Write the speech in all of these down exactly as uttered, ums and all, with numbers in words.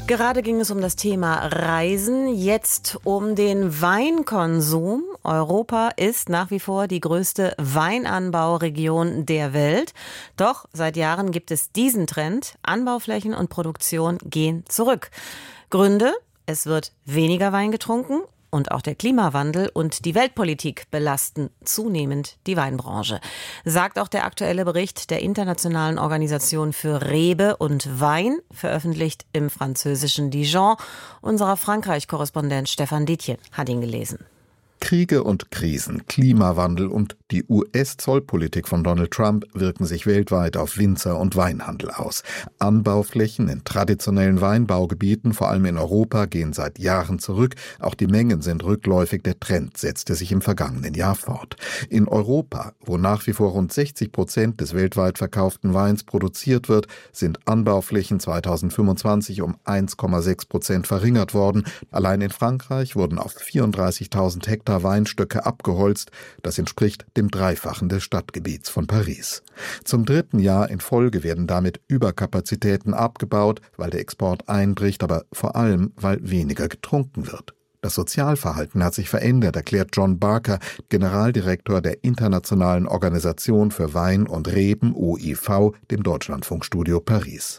Gerade ging es um das Thema Reisen, jetzt um den Weinkonsum. Europa ist nach wie vor die größte Weinanbauregion der Welt. Doch seit Jahren gibt es diesen Trend. Anbauflächen und Produktion gehen zurück. Gründe? Es wird weniger Wein getrunken. Und auch der Klimawandel und die Weltpolitik belasten zunehmend die Weinbranche, sagt auch der aktuelle Bericht der Internationalen Organisation für Rebe und Wein, veröffentlicht im französischen Dijon. Unser Frankreich-Korrespondent Stefan Dietjen hat ihn gelesen. Kriege und Krisen, Klimawandel und die U S-Zollpolitik von Donald Trump wirken sich weltweit auf Winzer- und Weinhandel aus. Anbauflächen in traditionellen Weinbaugebieten, vor allem in Europa, gehen seit Jahren zurück. Auch die Mengen sind rückläufig. Der Trend setzte sich im vergangenen Jahr fort. In Europa, wo nach wie vor rund sechzig Prozent des weltweit verkauften Weins produziert wird, sind Anbauflächen zweitausendfünfundzwanzig um eins Komma sechs Prozent verringert worden. Allein in Frankreich wurden auf vierunddreißigtausend Hektar Weinstöcke abgeholzt. Das entspricht dem Dreifachen des Stadtgebiets von Paris. Zum dritten Jahr in Folge werden damit Überkapazitäten abgebaut, weil der Export einbricht, aber vor allem, weil weniger getrunken wird. Das Sozialverhalten hat sich verändert, erklärt John Barker, Generaldirektor der Internationalen Organisation für Wein und Reben, O I V, dem Deutschlandfunkstudio Paris.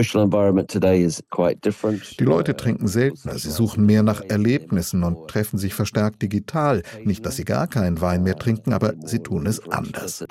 Die Leute trinken seltener, sie suchen mehr nach Erlebnissen und treffen sich verstärkt digital. Nicht, dass sie gar keinen Wein mehr trinken, aber sie tun es anders.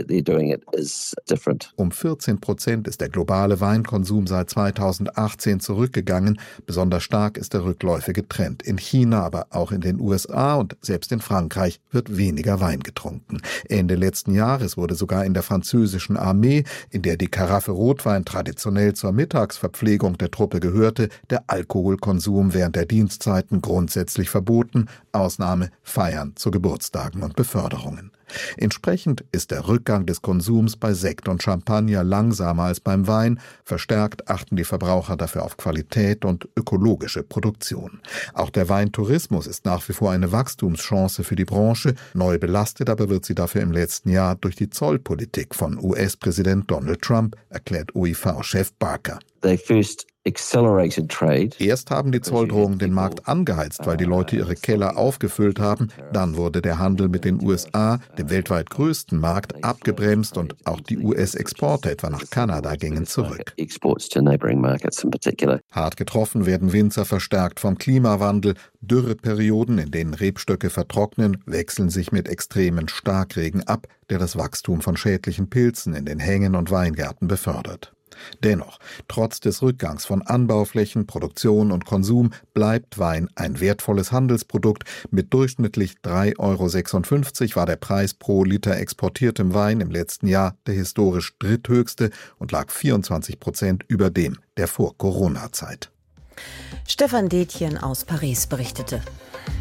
Um vierzehn Prozent ist der globale Weinkonsum seit zweitausendachtzehn zurückgegangen. Besonders stark ist der rückläufige Trend in China. China, aber auch in den U S A und selbst in Frankreich wird weniger Wein getrunken. Ende letzten Jahres wurde sogar in der französischen Armee, in der die Karaffe Rotwein traditionell zur Mittagsverpflegung der Truppe gehörte, der Alkoholkonsum während der Dienstzeiten grundsätzlich verboten, Ausnahme Feiern zu Geburtstagen und Beförderungen. Entsprechend ist der Rückgang des Konsums bei Sekt und Champagner langsamer als beim Wein. Verstärkt achten die Verbraucher dafür auf Qualität und ökologische Produktion. Auch der Weintourismus ist nach wie vor eine Wachstumschance für die Branche. Neu belastet aber wird sie dafür im letzten Jahr durch die Zollpolitik von U S-Präsident Donald Trump, erklärt O I V-Chef Barker. Erst haben die Zolldrohungen den Markt angeheizt, weil die Leute ihre Keller aufgefüllt haben. Dann wurde der Handel mit den U S A, dem weltweit größten Markt, abgebremst und auch die U S-Exporte, etwa nach Kanada, gingen zurück. Hart getroffen werden Winzer verstärkt vom Klimawandel. Dürreperioden, in denen Rebstöcke vertrocknen, wechseln sich mit extremen Starkregen ab, der das Wachstum von schädlichen Pilzen in den Hängen und Weingärten befördert. Dennoch, trotz des Rückgangs von Anbauflächen, Produktion und Konsum bleibt Wein ein wertvolles Handelsprodukt. Mit durchschnittlich drei Komma sechsundfünfzig Euro war der Preis pro Liter exportiertem Wein im letzten Jahr der historisch dritthöchste und lag vierundzwanzig Prozent über dem der Vor-Corona-Zeit. Stefan Dietjen aus Paris berichtete.